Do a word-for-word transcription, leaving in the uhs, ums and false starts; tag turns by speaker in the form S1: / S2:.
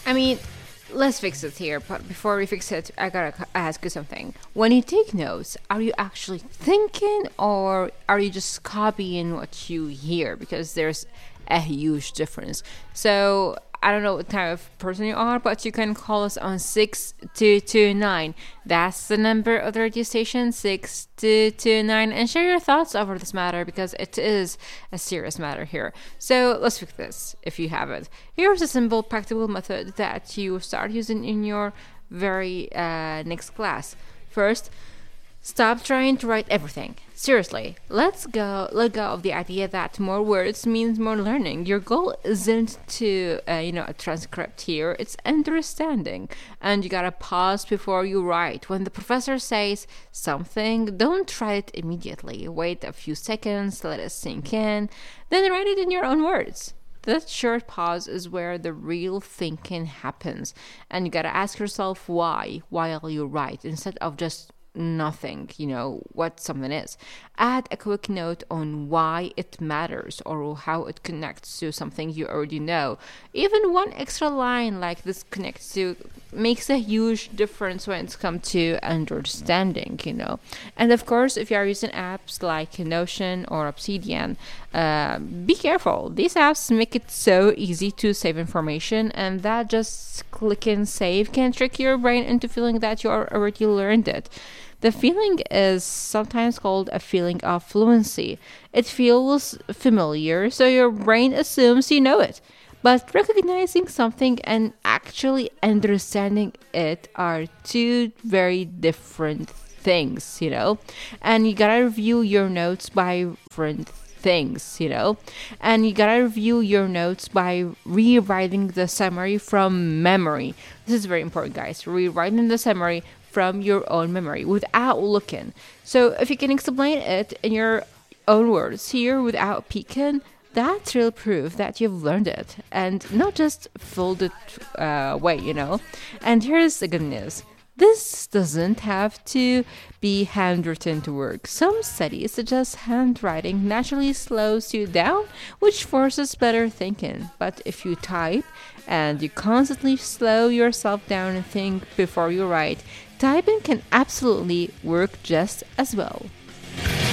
S1: I mean, let's fix it here, but before we fix it, I gotta c- ask you something. When you take notes, are you actually thinking or are you just copying what you hear? Because there's a huge difference. So, I don't know what type of person you are, but you can call us on six two two nine. That's the number of the radio station, six two two nine, and share your thoughts over this matter because it is a serious matter here. So let's fix this if you have it. Here's a simple, practical method that you start using in your very uh, next class. First, stop trying to write everything. Seriously, let's go let go of the idea that more words means more learning. Your goal isn't to uh, you know a transcript here, it's understanding. And you gotta pause before you write. When the professor says something, don't write it immediately. Wait a few seconds, let it sink in, then write it in your own words. That short pause is where the real thinking happens. And you gotta ask yourself why while you write instead of just nothing, you know, what something is. Add a quick note on why it matters or how it connects to something you already know. Even one extra line like this connects to makes a huge difference when it's come to understanding, you know. And of course, if you are using apps like Notion or Obsidian, uh, be careful. These apps make it so easy to save information, and that just clicking save can trick your brain into feeling that you already learned it. The feeling is sometimes called a feeling of fluency. It feels familiar, so your brain assumes you know it. But recognizing something and actually understanding it are two very different things, you know? And you gotta review your notes by different things, you know? And you gotta review your notes by rewriting the summary from memory. This is very important, guys. Rewriting the summary from your own memory without looking. So if you can explain it in your own words here without peeking, that's real proof that you've learned it and not just filled it uh, away, you know. And here's the good news. This doesn't have to be handwritten to work. Some studies suggest handwriting naturally slows you down, which forces better thinking. But if you type and you constantly slow yourself down and think before you write, typing can absolutely work just as well.